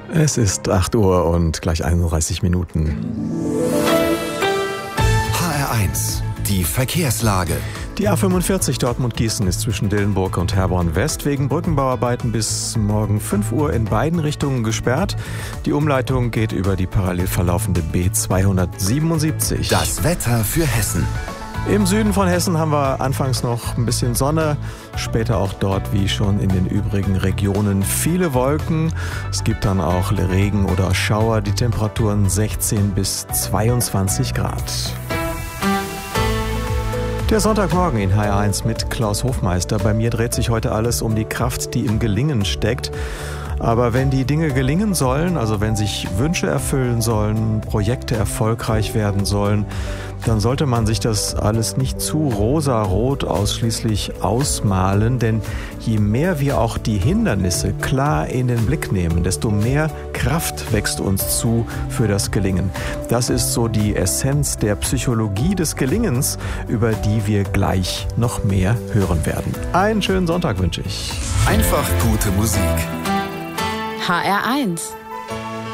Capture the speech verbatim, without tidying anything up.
Es ist acht Uhr und gleich einunddreißig Minuten. H R eins, die Verkehrslage. Die A fünfundvierzig Dortmund-Gießen ist zwischen Dillenburg und Herborn-West wegen Brückenbauarbeiten bis morgen fünf Uhr in beiden Richtungen gesperrt. Die Umleitung geht über die parallel verlaufende B zweihundertsiebenundsiebzig. Das Wetter für Hessen. Im Süden von Hessen haben wir anfangs noch ein bisschen Sonne, später auch dort wie schon in den übrigen Regionen viele Wolken. Es gibt dann auch Regen oder Schauer, die Temperaturen sechzehn bis zweiundzwanzig Grad. Der Sonntagmorgen in H R eins mit Klaus Hofmeister. Bei mir dreht sich heute alles um die Kraft, die im Gelingen steckt. Aber wenn die Dinge gelingen sollen, also wenn sich Wünsche erfüllen sollen, Projekte erfolgreich werden sollen, dann sollte man sich das alles nicht zu rosarot ausschließlich ausmalen, denn je mehr wir auch die Hindernisse klar in den Blick nehmen, desto mehr Kraft wächst uns zu für das Gelingen. Das ist so die Essenz der Psychologie des Gelingens, über die wir gleich noch mehr hören werden. Einen schönen Sonntag wünsche ich. Einfach gute Musik. H R eins